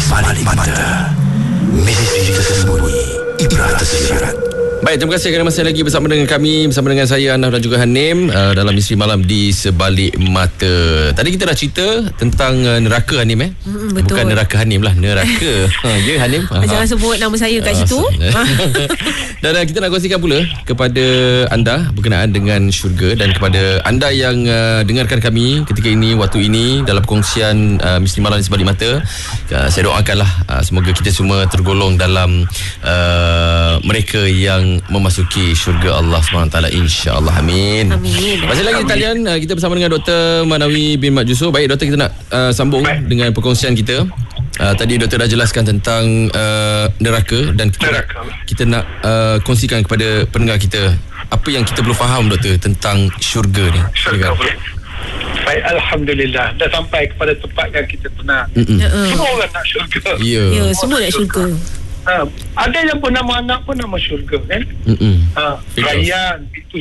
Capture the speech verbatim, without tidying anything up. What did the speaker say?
Sebalik Mata. Misteri tersembunyi, ibrah tersirat. Baik, terima kasih kerana masih lagi bersama dengan kami, bersama dengan saya Anaf dan juga Hanim uh, dalam Misteri Malam di Sebalik Mata. Tadi kita dah cerita tentang uh, neraka Hanim eh. Mm, betul. Bukan neraka Hanim lah, neraka. Ha, ya Hanim. Jangan sebut nama saya kat Ah, situ. Dan uh, kita nak kongsikan pula kepada anda berkenaan dengan syurga, dan kepada anda yang uh, dengarkan kami ketika ini, waktu ini dalam perkongsian uh, Misteri Malam di Sebalik Mata. Uh, saya doakanlah uh, semoga kita semua tergolong dalam uh, mereka yang memasuki syurga Allah subhanahu wa taala, insya-Allah. Amin. Amin. Masih lagi di talian uh, kita bersama dengan Doktor Manawi bin Mat Jusuf. Baik doktor, kita nak uh, sambung Baik. dengan perkongsian kita. Uh, tadi doktor dah jelaskan tentang uh, neraka, dan kita neraka. nak, kita nak uh, kongsikan kepada pendengar kita apa yang kita perlu faham doktor tentang syurga ni. Syurga boleh. Baik, Alhamdulillah dah sampai kepada tempat yang kita tenang. Semua orang nak syurga. Ya, yeah. Ya, semua nak syurga. Ha, ada yang pun nama anak pun nama syurga kan. Mm-mm. Ha, Rayyan, itu